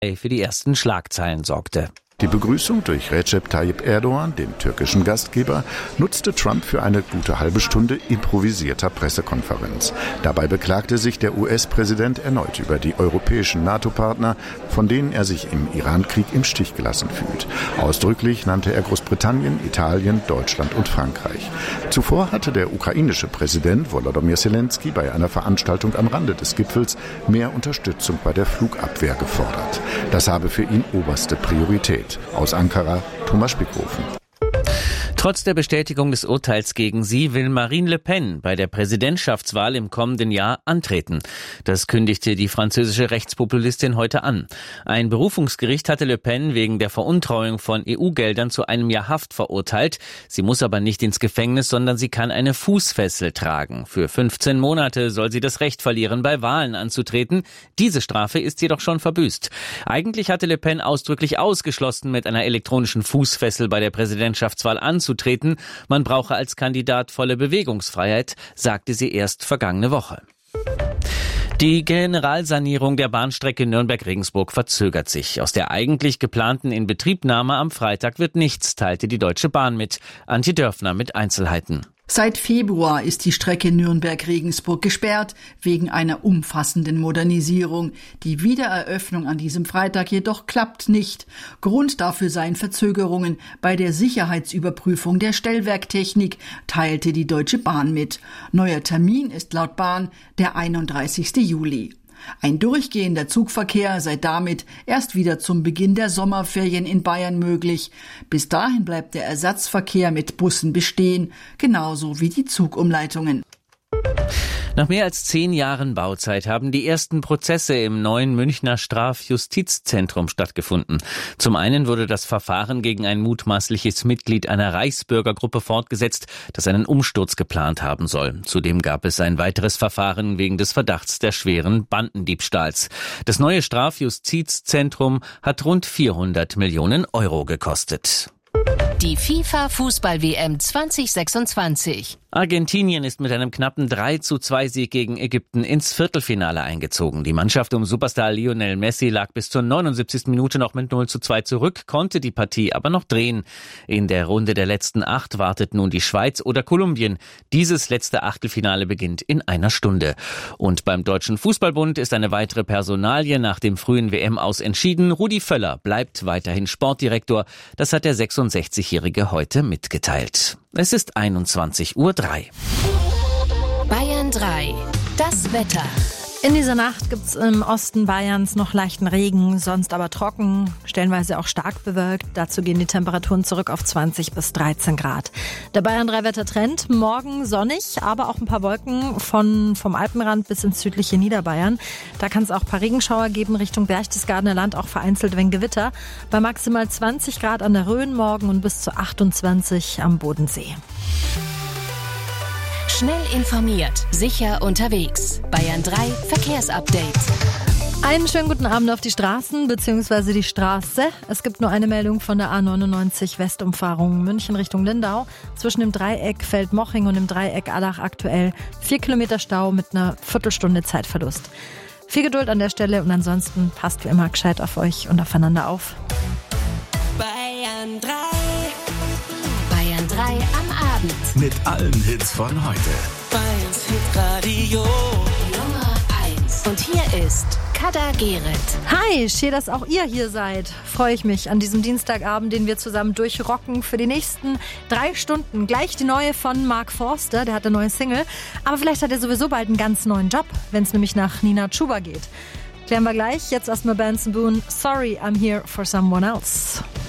für die ersten Schlagzeilen sorgte. Die Begrüßung durch Recep Tayyip Erdogan, den türkischen Gastgeber, nutzte Trump für eine gute halbe Stunde improvisierter Pressekonferenz. Dabei beklagte sich der US-Präsident erneut über die europäischen NATO-Partner, von denen er sich im Iran-Krieg im Stich gelassen fühlt. Ausdrücklich nannte er Großbritannien, Italien, Deutschland und Frankreich. Zuvor hatte der ukrainische Präsident Volodymyr Zelensky bei einer Veranstaltung am Rande des Gipfels mehr Unterstützung bei der Flugabwehr gefordert. Das habe für ihn oberste Priorität. Aus Ankara, Thomas Spickhofen. Trotz der Bestätigung des Urteils gegen sie will Marine Le Pen bei der Präsidentschaftswahl im kommenden Jahr antreten. Das kündigte die französische Rechtspopulistin heute an. Ein Berufungsgericht hatte Le Pen wegen der Veruntreuung von EU-Geldern zu einem Jahr Haft verurteilt. Sie muss aber nicht ins Gefängnis, sondern sie kann eine Fußfessel tragen. Für 15 Monate soll sie das Recht verlieren, bei Wahlen anzutreten. Diese Strafe ist jedoch schon verbüßt. Eigentlich hatte Le Pen ausdrücklich ausgeschlossen, mit einer elektronischen Fußfessel bei der Präsidentschaftswahl anzutreten. Man brauche als Kandidat volle Bewegungsfreiheit, sagte sie erst vergangene Woche. Die Generalsanierung der Bahnstrecke Nürnberg-Regensburg verzögert sich. Aus der eigentlich geplanten Inbetriebnahme am Freitag wird nichts, teilte die Deutsche Bahn mit. Antje Dörfner mit Einzelheiten. Seit Februar ist die Strecke Nürnberg-Regensburg gesperrt, wegen einer umfassenden Modernisierung. Die Wiedereröffnung an diesem Freitag jedoch klappt nicht. Grund dafür seien Verzögerungen bei der Sicherheitsüberprüfung der Stellwerktechnik, teilte die Deutsche Bahn mit. Neuer Termin ist laut Bahn der 31. Juli. Ein durchgehender Zugverkehr sei damit erst wieder zum Beginn der Sommerferien in Bayern möglich. Bis dahin bleibt der Ersatzverkehr mit Bussen bestehen, genauso wie die Zugumleitungen. Nach mehr als 10 Jahren Bauzeit haben die ersten Prozesse im neuen Münchner Strafjustizzentrum stattgefunden. Zum einen wurde das Verfahren gegen ein mutmaßliches Mitglied einer Reichsbürgergruppe fortgesetzt, das einen Umsturz geplant haben soll. Zudem gab es ein weiteres Verfahren wegen des Verdachts der schweren Bandendiebstahls. Das neue Strafjustizzentrum hat rund 400 Millionen Euro gekostet. Die FIFA-Fußball-WM 2026. Argentinien ist mit einem knappen 3:2-Sieg gegen Ägypten ins Viertelfinale eingezogen. Die Mannschaft um Superstar Lionel Messi lag bis zur 79. Minute noch mit 0:2 zurück, konnte die Partie aber noch drehen. In der Runde der letzten 8 wartet nun die Schweiz oder Kolumbien. Dieses letzte Achtelfinale beginnt in einer Stunde. Und beim Deutschen Fußballbund ist eine weitere Personalie nach dem frühen WM-Aus entschieden. Rudi Völler bleibt weiterhin Sportdirektor. Das hat der 66-Jährige heute mitgeteilt. Es ist 21:03 Uhr. Bayern 3. Das Wetter. In dieser Nacht gibt's im Osten Bayerns noch leichten Regen, sonst aber trocken, stellenweise auch stark bewölkt. Dazu gehen die Temperaturen zurück auf 20 bis 13 Grad. Der Bayern 3 Wettertrend, morgen sonnig, aber auch ein paar Wolken vom Alpenrand bis ins südliche Niederbayern. Da kann es auch ein paar Regenschauer geben Richtung Berchtesgadener Land, auch vereinzelt wenn Gewitter. Bei maximal 20 Grad an der Rhön morgen und bis zu 28 am Bodensee. Schnell informiert, sicher unterwegs. Bayern 3 Verkehrsupdate. Einen schönen guten Abend auf die Straßen bzw. die Straße. Es gibt nur eine Meldung von der A99 Westumfahrung München Richtung Lindau. Zwischen dem Dreieck Feldmoching und dem Dreieck Allach aktuell 4 Kilometer Stau mit einer Viertelstunde Zeitverlust. Viel Geduld an der Stelle und ansonsten passt wie immer gescheit auf euch und aufeinander auf. Bayern 3. Bayern 3 am Abend. Mit allen Hits von heute. Bayerns Hitradio Nummer 1. Und hier ist Kader Gerrit. Hi, schön, dass auch ihr hier seid. Freue ich mich an diesem Dienstagabend, den wir zusammen durchrocken für die nächsten 3 Stunden. Gleich die neue von Mark Forster, der hat eine neue Single. Aber vielleicht hat er sowieso bald einen ganz neuen Job, wenn es nämlich nach Nina Chuba geht. Klären wir gleich. Jetzt erstmal Benson Boone. Sorry, I'm here for someone else.